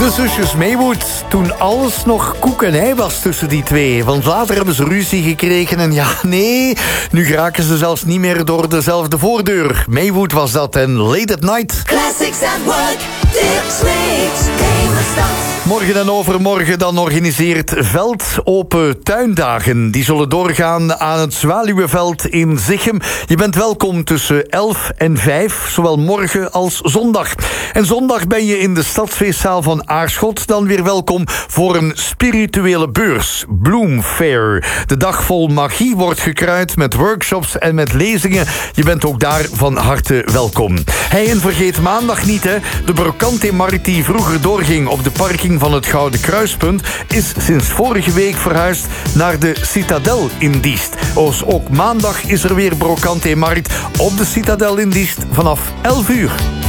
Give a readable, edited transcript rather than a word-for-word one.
De zusjes Maywood, toen alles nog koek en ei was tussen die twee. Want later hebben ze ruzie gekregen en ja, nee, nu geraken ze zelfs niet meer door dezelfde voordeur. Maywood was dat en Late at Night. Classics at work, Dick's Weeks, Game Stad. Morgen en overmorgen dan organiseert Veld Open Tuindagen. Die zullen doorgaan aan het Zwaluwenveld in Zichem. Je bent welkom tussen 11 en 5, zowel morgen als zondag. En zondag ben je in de stadsfeestzaal van Aarschot dan weer welkom voor een spirituele beurs, Bloom Fair. De dag vol magie wordt gekruid met workshops en met lezingen. Je bent ook daar van harte welkom. Hey, en vergeet maandag niet, hè. De Brocante-markt die vroeger doorging op de parking van het Gouden Kruispunt is sinds vorige week verhuisd naar de Citadel in Diest. Ook maandag is er weer Brocante-markt op de Citadel in Diest vanaf 11 uur.